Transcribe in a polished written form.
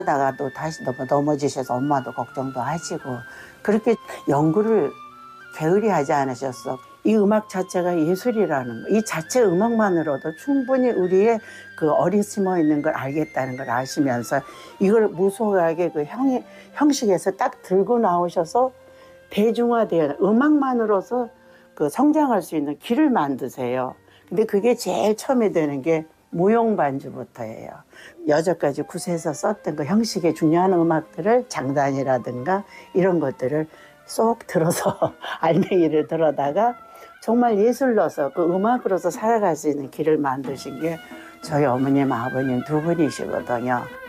다가 또 다시 넘어지셔서 엄마도 걱정도 하시고 그렇게 연구를 게으리 하지 않으셨어. 이 음악 자체가 예술이라는 거, 이 자체 음악만으로도 충분히 우리의 그 어리 숨어 있는 걸 알겠다는 걸 아시면서 이걸 무수하게 그 형식에서 딱 들고 나오셔서 대중화되어 음악만으로서 그 성장할 수 있는 길을 만드세요. 근데 그게 제일 처음에 되는 게 무용 반주부터예요. 여태까지 구세에서 썼던 그 형식의 중요한 음악들을 장단이라든가 이런 것들을 쏙 들어서 알맹이를 들어다가 정말 예술로서 그 음악으로서 살아갈 수 있는 길을 만드신 게 저희 어머님, 아버님 두 분이시거든요.